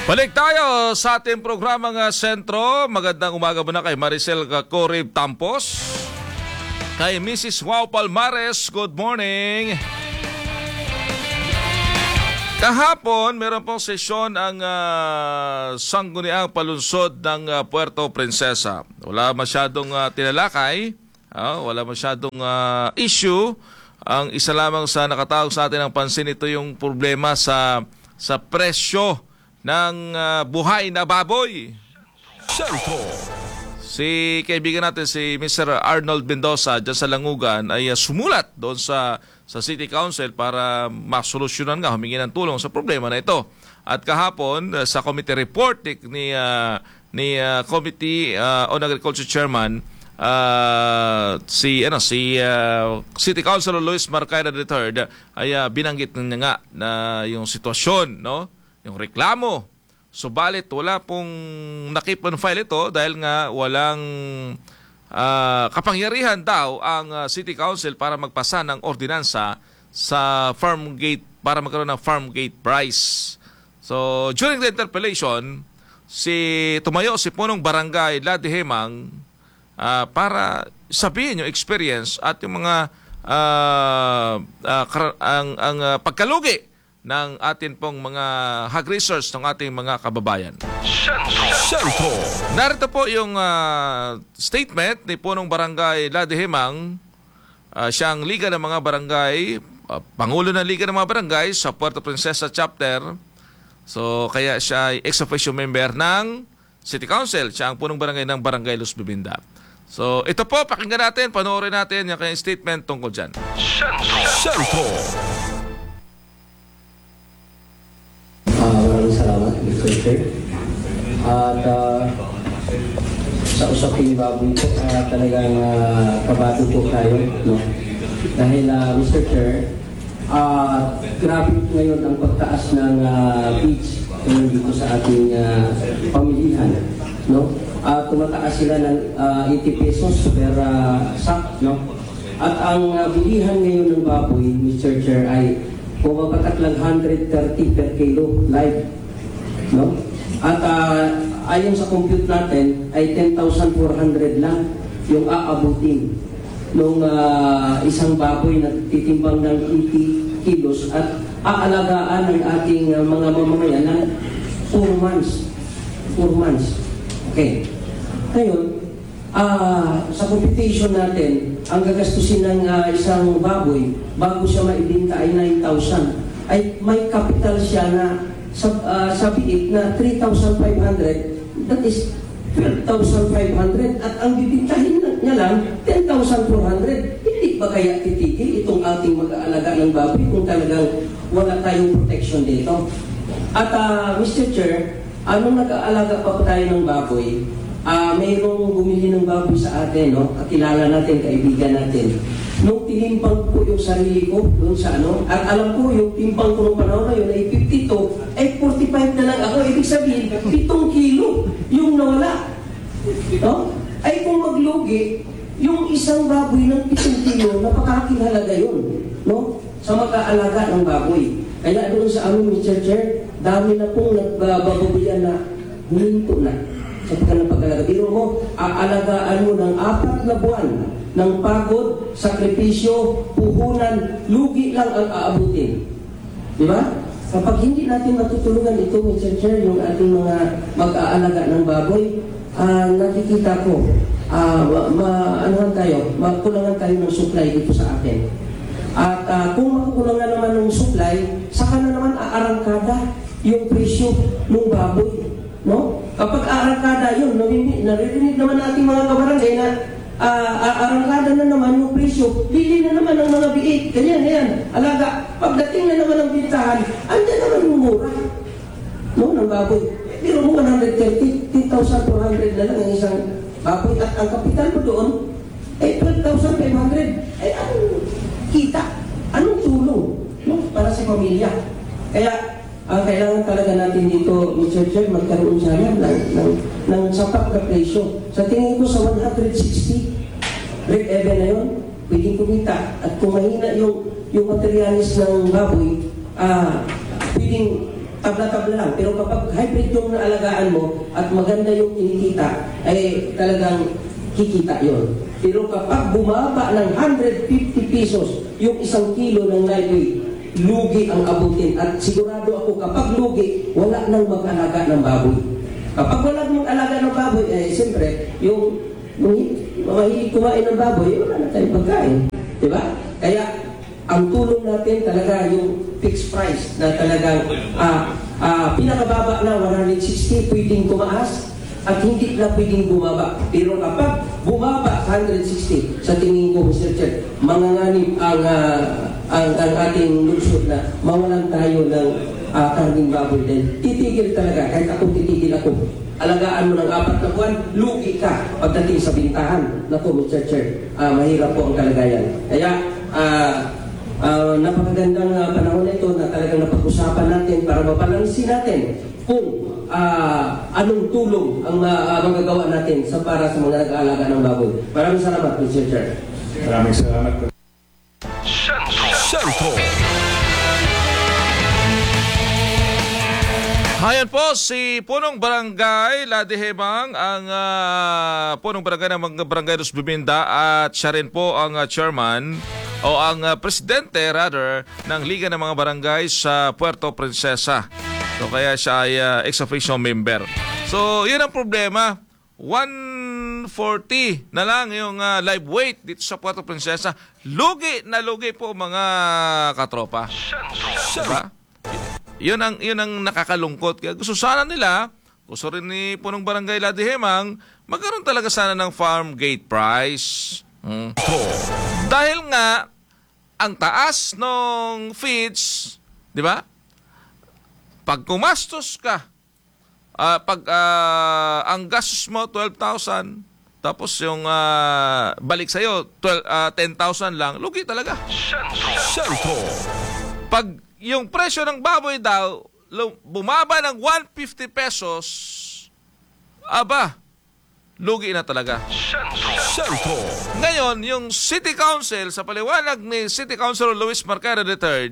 Balik tayo sa ating programang Sentro. Magandang umaga muna kay Maricel Corib Tampos. Kay Mrs. Wow Palmares, good morning. Kahapon, meron pong sesyon ang sangguniang palunsod ng Puerto Princesa. Wala masyadong tinalakay, wala masyadong issue. Ang isa lamang sa nakatawag sa atin ng pansin, ito yung problema sa presyo ng buhay na baboy. Si kaibigan natin si Mr. Arnold Mendoza dyan sa Langugan ay sumulat doon sa City Council para masolusyonan nga, humingi ng tulong sa problema na ito. At kahapon sa committee report ni Committee on Agriculture Chairman si City Councilor Luis Marcaida III ay binanggit niya nga na yung sitwasyon, no? Yung reklamo. Subalit wala pong nakip on file ito dahil nga walang kapangyarihan daw ang City Council para magpasa ng ordinansa sa farm gate para magkaroon ng farm gate price. So during the interpellation, tumayo si punong barangay Ladihemang para sabihin yung experience at yung mga pagkalugi ng atin pong mga hog research ng ating mga kababayan. Sentro. Narito po yung statement ni punong barangay Ladihemang. Siyang Liga ng mga Barangay, Pangulo ng Liga ng mga Barangay sa Puerto Princesa Chapter. So kaya siya ay ex-officio member ng City Council. Siya ang punong barangay ng Barangay Los Bibinda. So ito po, pakinggan natin, panoorin natin yung kanyang statement tungkol dyan. Sentro. Maraming salamat, Mr. Chair. At sa usaping baboy po, talagang kabado po tayo, no? Dahil, Mr. Chair, grabe ngayon ang pagtaas ng feeds dito sa ating pamilihan, no? Tumataas sila ng 80 pesos per sack, no? At ang bilihan ngayon ng baboy, Mr. Chair, ay pumapatak lang 130 per kilo live, no? At ayon sa compute natin ay 10,400 lang yung aabutin nung isang baboy na titimbang ng 80 kilos at aalagaan ng ating mga mamamayan ng 4 months. 4 months. Okay. Ngayon, sa computation natin, ang gagastusin ng isang baboy bago siya maibenta ay 9,000. Ay may capital siya na sa biik na 3,500. That is 12,500. At ang bibintahin niya lang 10,400. Hindi ba kaya titigil itong ating mag-aalaga ng baboy kung talagang wala tayong protection dito? At Mr. Chair, anong nag-aalaga pa tayo ng baboy? Mayroong bumili ng baboy sa atin, no? Kilala natin, kaibigan natin. Nung tinimpang ko yung sarili ko doon sa at alam ko yung timpang ko nung panahon na yun ay 52, ay 45 na lang ako. Ibig sabihin, 7 kilo yung nawala. No? Ay kung maglugi, yung isang baboy ng 7 kilo, napakakilalaga yun, no? Sa mag-aalaga ng baboy. Kaya doon sa amin, Mr. Chair, dami na pong nagbababoyan na huminto na. Sa pagkalaga. Biro mo, aalagaan mo ng 4 na buwan ng pagod, sakripisyo, puhunan, lugi lang ang aabutin. Di ba? Kapag hindi natin matutulungan ito, Mr. Chair, yung ating mga mag-aalaga ng baboy, nakikita ko, makulangan tayo ng supply dito sa atin. At kung makukulangan naman ng supply, saka na naman aarangkada yung presyo ng baboy. No? Kapag arangkada yun, naririnig naman natin mga kabarangay na arangkada na naman yung presyo, bili na naman ng mga biik, ganyan, alaga. Pagdating na naman ng bintahan, andyan naman yung mura, no, ng baboy. Pero mo 130, 10,400 na lang ang isang baboy. At ang kapital mo doon ay 12,500. Ay anong kita? Anong tulong, no, para sa pamilya? Kaya ang kailangan talaga natin dito, Mr. Chair, magkaroon sana ng sapat na presyo. Sa tingin ko sa 160, break-even na yun, pwedeng kumita. At kung mahina yung materialis ng baboy, pwedeng tabla-tabla lang. Pero kapag hybrid yung naalagaan mo at maganda yung kinikita, ay talagang kikita yon. Pero kapag bumaba ng 150 pesos yung 1 kilo ng live weight, lugi ang abutin. At sigurado ako kapag lugi, wala nang mag-alaga ng baboy. Kapag wala nang mag-alaga ng baboy, siyempre, yung mahilig kumain ng baboy, wala na tayong pagkain. Diba? Kaya, ang tulong natin talaga yung fixed price na talagang pinakababa na 160 pwedeng tumaas at hindi na pwedeng bumaba. Pero kapag bumaba sa 160, sa tingin ko, Mr. Chair, manganganib ang ating lungsod na mawalan tayo ng karning baboy din. Titigil talaga, kahit ako titigil ako. Alagaan mo ng 4 na buwan, lugi ka pagdating sa bintahan. Naku, Mr. Chair, mahirap po ang kalagayan. Kaya, napakagandang panahon na ito na talagang napag-usapan natin para mabalansin natin kung anong tulong ang magagawa natin para sa mga nag-aalaga ng baboy. Maraming salamat, Mr. Chair. Maraming salamat. Sentro. Ayan po, si Punong Barangay Ladihemang, ang Punong Barangay ng mga Barangay Los Bibinda, at siya rin po ang chairman o ang presidente rather ng Liga ng mga Barangay sa Puerto Princesa. So kaya siya ay ex-officio member. So yun ang problema. 140 na lang yung live weight dito sa Puerto Princesa. Lugi na lugi po mga katropa. Diba? Yun ang nakakalungkot. Kaya gusto sana nila, gusto rin ni Punong Barangay Ladihemang, magkaroon talaga sana ng farm gate price. Dahil nga, ang taas ng feeds, di ba? Pag kumastos ka, ang gastos mo 12,000, tapos yung balik sa'yo 10,000 lang, lugi talaga. Sentro. Pag yung presyo ng baboy daw bumaba ng 150 pesos, aba, lugi na talaga. Sentro. Ngayon, yung City Council, sa paliwanag ni City Councilor Luis Marcada III,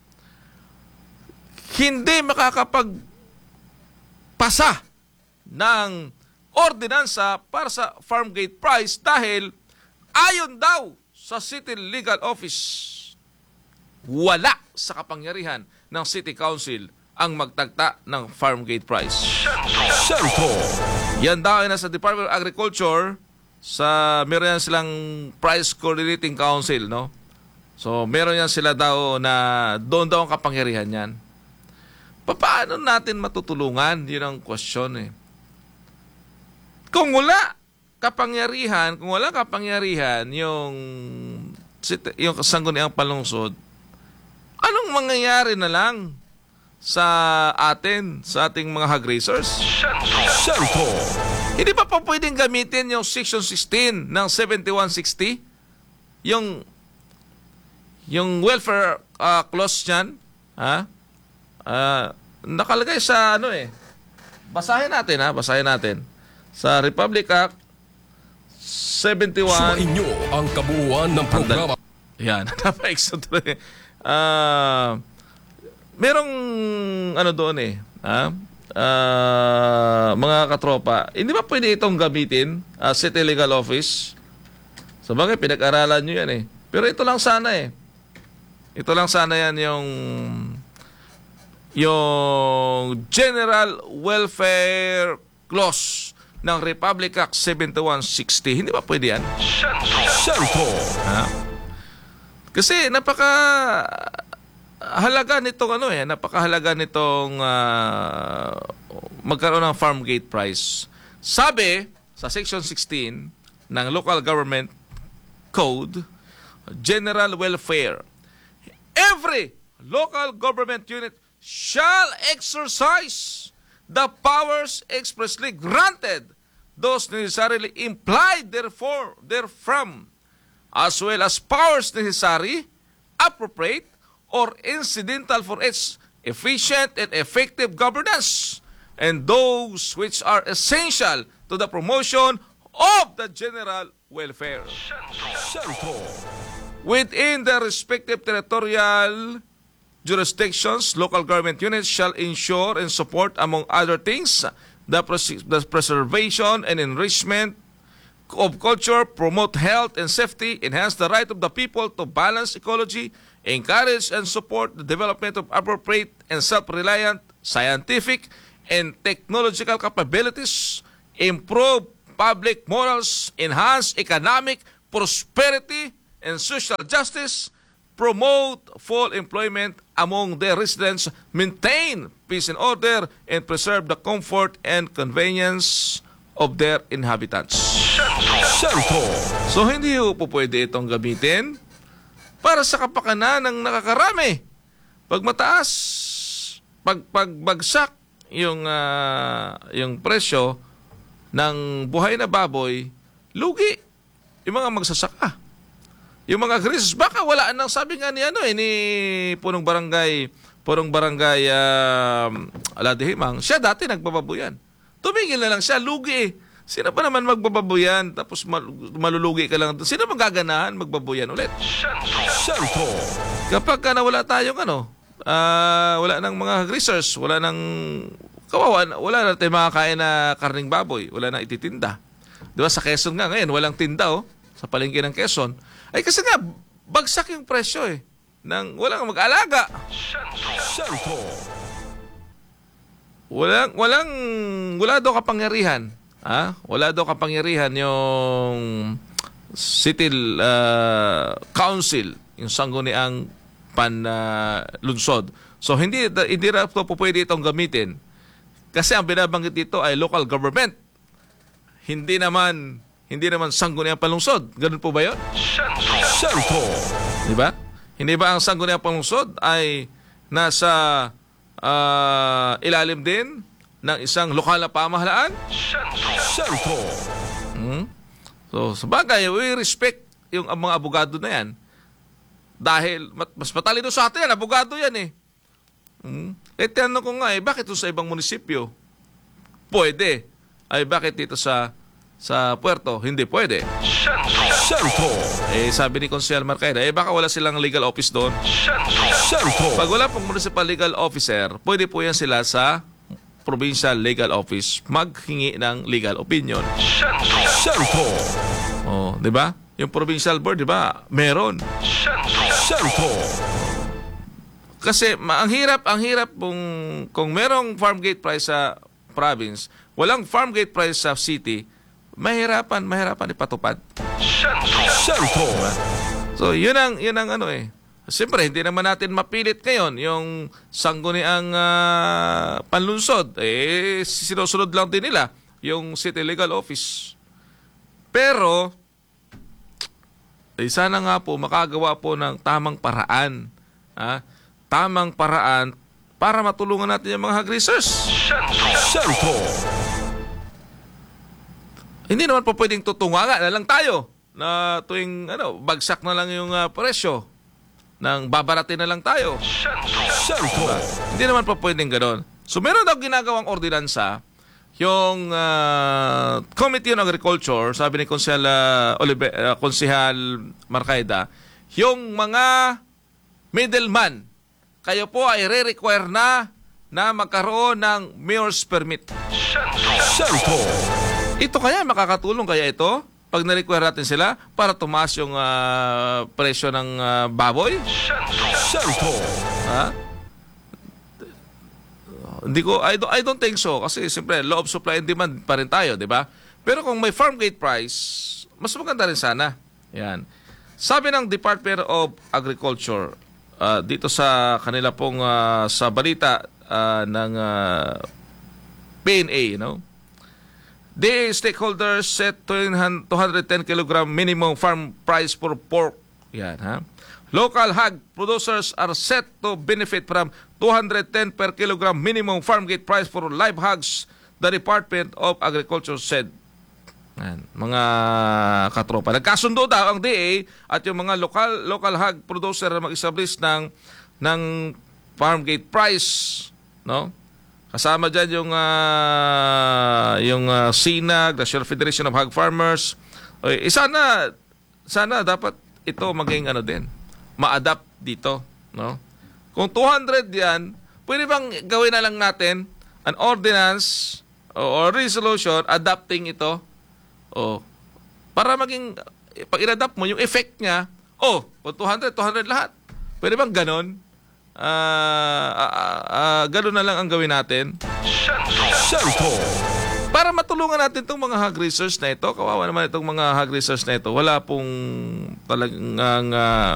hindi makakapagpasa ng ordinansa para sa farm gate price dahil ayon daw sa City Legal Office, wala sa kapangyarihan ng City Council ang magtagta ng farm gate price. Sentro. Yan daw ay nasa Department of Agriculture, meron yan silang Price Coordinating Council, no? So, meron yan sila daw na doon daw ang kapangyarihan yan. Paano natin matutulungan? Yun ang question eh. Kung wala kapangyarihan yung sangguniang palungsod, anong mangyayari na lang sa ating mga hog raisers? Sentro. Hindi pa pwedeng gamitin yung Section 16 ng 7160? Yung welfare clause niyan, nakalagay sa basahin natin. Sa Republic Act 71. Sumain nyo ang kabuuan ng programa. Yan, napa-extra merong doon mga katropa, hindi ba pwede itong gamitin City Legal Office? Sabagay, pinag-aralan nyo yan eh. Pero ito lang sana ito lang sana yan yung General Welfare Clause ng Republic Act 7160. Hindi ba pwede yan? Sentro. Kasi napakahalaga nitong magkaroon ng farm gate price. Sabi sa Section 16 ng Local Government Code, General Welfare, every local government unit shall exercise the powers expressly granted, those necessarily implied therefrom, as well as powers necessary, appropriate, or incidental for its efficient and effective governance, and those which are essential to the promotion of the general welfare. Sentro. Within the respective territorial jurisdictions, local government units shall ensure and support, among other things, the preservation and enrichment of culture, promote health and safety, enhance the right of the people to balanced ecology, encourage and support the development of appropriate and self-reliant scientific and technological capabilities, improve public morals, enhance economic prosperity and social justice, promote full employment among their residents, maintain peace and order, and preserve the comfort and convenience of their inhabitants. Sentro. So hindi po pwede itong gamitin para sa kapakanan ng nakakarami. Pag mataas, pagbagsak yung presyo ng buhay na baboy, lugi yung mga magsasaka. Yung mga agricultors, baka wala nang, sabi nga ni punong barangay Aladihimang, siya dati nagbababoyan. Tumigil na lang siya, lugi eh. Sino pa naman magbababoyan tapos malulugi ka lang? Sino magaganahan magbaboyan ulit? Sentro. Kapag nawala tayong wala nang mga greasers, wala nang kawawa, wala na tayong makakain na karning baboy, wala na ititinda. Di ba sa Quezon nga ngayon, walang tinda sa palengke ng Quezon. Ay kasi nga, bagsak yung presyo walang mag-alaga. Sentro. Wala daw kapangyarihan. Wala daw kapangyarihan yung City Council, yung sangguniang panlunsod. So hindi na po pwede itong gamitin. Kasi ang binabanggit dito ay local government. Hindi naman sangguniang panlungsod. Ganun po ba 'yon? Sentro. Di ba? Hindi ba ang sangguniang panlungsod ay nasa ilalim din ng isang lokal na pamahalaan? Sentro. So, sabagay, we respect yung mga abogado na yan. Dahil, mas matalino sa atin yan, abogado yan eh. Tanong ko nga bakit sa ibang munisipyo? Pwede. Ay, bakit dito sa Puerto? Hindi pwede. Sentro. Sabi ni Consejal Marcaida, baka wala silang legal office doon. Sentro. Pag wala pong municipal legal officer, pwede po yan sila sa provincial legal office maghingi ng legal opinion. Sentro. Di ba? Yung provincial board, di ba? Meron. Sentro. Kasi ang hirap kung merong farm gate price sa province, walang farm gate price sa city, mahirapan ipatupad. Sentro. So, yun ang Siyempre, hindi naman natin mapilit ngayon yung sangguniang panlunsod. Sinusunod lang din nila yung City Legal Office. Pero, sana nga po makagawa po ng tamang paraan. Tamang paraan para matulungan natin yung mga hagrisers. Sentro. Hindi naman po pwedeng tutunga na lang tayo na tuwing bagsak na lang yung presyo. Nang babaratin na lang tayo. Sentro. Hindi naman pa pwedeng gano'n. So meron daw ginagawang ordinansa yung Committee on Agriculture, sabi ni Konsehal Marcaida, yung mga middleman, kayo po ay re-require na magkaroon ng mayor's permit. Sentro. Ito kaya, makakatulong kaya ito? Pag na-require natin sila para tumaas yung presyo ng baboy? Sentro. I don't think so. Kasi siyempre, law of supply and demand pa rin tayo, di ba? Pero kung may farm gate price, mas maganda rin sana. Yan. Sabi ng Department of Agriculture, dito sa kanila pong sa balita ng PNA, the stakeholders set 210 kg minimum farm price for pork. Yan, Local hog producers are set to benefit from 210 per kilogram minimum farm gate price for live hogs, the Department of Agriculture said. Yan, mga katropa. Nagkasundo daw ang DA at yung mga local hog producer na mag-establish ng farm gate price, Kasama dyan yung SINAG, National Federation of Hog Farmers. Sana dapat ito maging din, ma-adapt dito, Kung 200 yan, pwede bang gawin na lang natin an ordinance or resolution adapting ito? O, para maging, pag in-adapt mo, yung effect niya, kung 200 lahat. Pwede bang ganon? Ganon na lang ang gawin natin. Sentro. Para matulungan natin itong mga hog research na ito, kawawa naman itong mga hog research na ito, wala pong talagang